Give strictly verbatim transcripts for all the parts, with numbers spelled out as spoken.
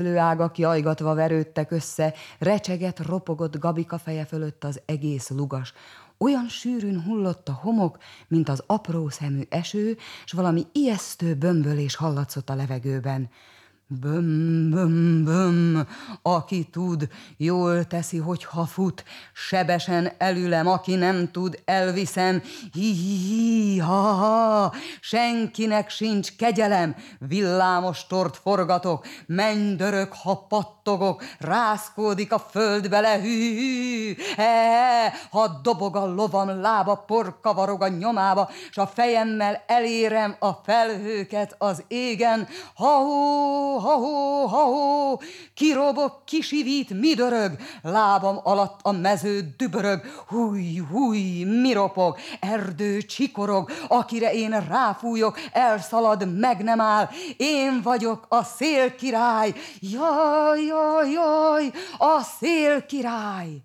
Lőágak jajgatva verődtek össze, recsegett, ropogott Gabika feje fölött az egész lugas. Olyan sűrűn hullott a homok, mint az apró szemű eső, s valami ijesztő bömbölés hallatszott a levegőben. Böm, böm, böm, aki tud, jól teszi, hogyha fut, sebesen elülem, aki nem tud, elviszem, hi-hi-hi, ha-ha, senkinek sincs kegyelem, villámos tort forgatok, mennydörög, ha pattogok, rázkódik a föld bele, hű-hű, he-he, ha dobog a lovam lába, por kavarog a nyomába, s a fejemmel elérem a felhőket az égen, ha-hó, ha-hó, ha-hó, kirobog, kisivít, mi dörög, lábam alatt a mező dübörög, húj, húj, mi ropog, erdő csikorog, akire én ráfújok, elszalad, meg nem áll, én vagyok a szélkirály, jaj, jaj, jaj, a szélkirály.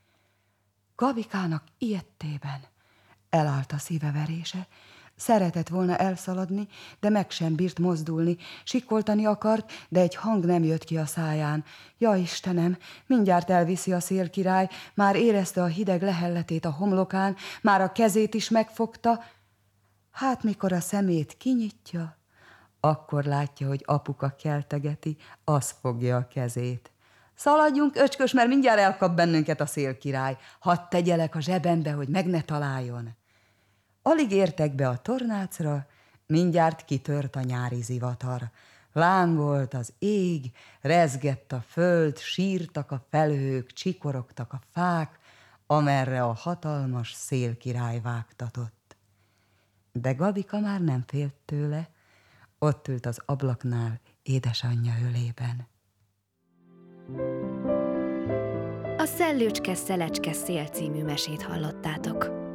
Gabikának ijedtében elállt a szíveverése. Szeretett volna elszaladni, de meg sem bírt mozdulni. Sikkoltani akart, de egy hang nem jött ki a száján. Ja, Istenem, mindjárt elviszi a szélkirály, már érezte a hideg lehelletét a homlokán, már a kezét is megfogta. Hát mikor a szemét kinyitja, akkor látja, hogy apuka keltegeti, az fogja a kezét. Szaladjunk, öcskös, mert mindjárt elkap bennünket a szélkirály. Hadd tegyelek a zsebembe, hogy meg ne találjon. Alig értek be a tornácra, mindjárt kitört a nyári zivatar. Lángolt az ég, rezgett a föld, sírtak a felhők, csikorogtak a fák, amerre a hatalmas szélkirály vágtatott. De Gabika már nem félt tőle, ott ült az ablaknál édesanyja ölében. A Szellőcske Szelecske Szél című mesét hallottátok.